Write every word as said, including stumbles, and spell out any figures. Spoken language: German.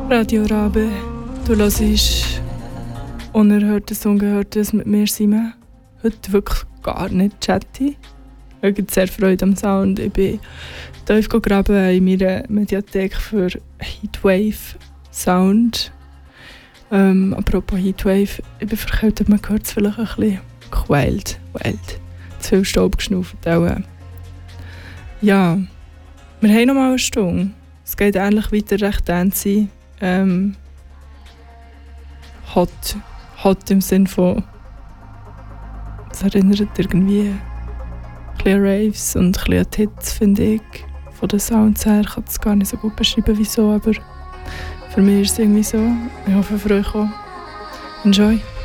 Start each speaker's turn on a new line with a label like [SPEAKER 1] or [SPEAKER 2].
[SPEAKER 1] Radio Rabe, du hörst Unerhörtes, Ungehörtes mit mir, Simon. Heute wirklich gar nicht chatty. Ich habe sehr Freude am Sound. Ich bin tief gegraben in meiner Mediathek für Heatwave Sound. Ähm, apropos Heatwave, ich bin verkältet, man hört es vielleicht ein bisschen gequält. Wild. Zu viel Staub geschnauft. Auch. Ja, wir haben noch mal eine Stunde. Es geht ähnlich weiter, recht dancey. Ähm, hot. Hot im Sinn von, es erinnert irgendwie ein bisschen an Raves und ein bisschen an die Hits, finde ich. Von den Sounds her kann ich es gar nicht so gut beschreiben, wieso, aber für mich ist es irgendwie so. Ich hoffe, für euch auch. Enjoy!